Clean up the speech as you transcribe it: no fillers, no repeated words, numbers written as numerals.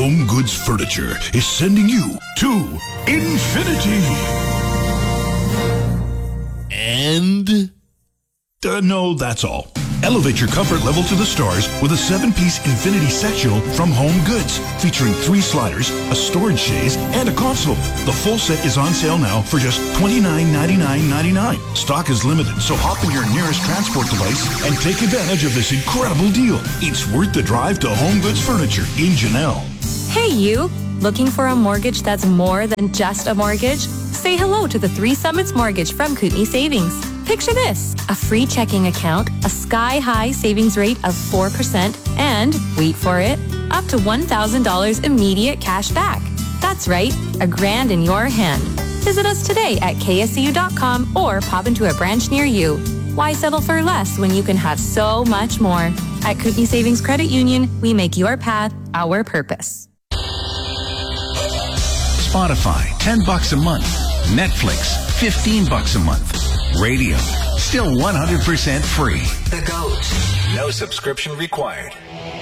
Home Goods Furniture is sending you to infinity. And... no, that's all. Elevate your comfort level to the stars with a 7-piece infinity sectional from Home Goods, featuring 3 sliders, a storage chaise, and a console. The full set is on sale now for just $29.99. Stock is limited, so hop in your nearest transport device and take advantage of this incredible deal. It's worth the drive to Home Goods Furniture in Janelle. Hey you! Looking for a mortgage that's more than just a mortgage? Say hello to the 3 Summits Mortgage from Kootenay Savings. Picture this, a free checking account, a sky-high savings rate of 4%, and, wait for it, up to $1,000 immediate cash back. That's right, $1,000 in your hand. Visit us today at kscu.com or pop into a branch near you. Why settle for less when you can have so much more? At Kootenay Savings Credit Union, we make your path our purpose. Spotify, $10 a month. Netflix, $15 a month. Radio, still 100% free. The GOAT. No subscription required.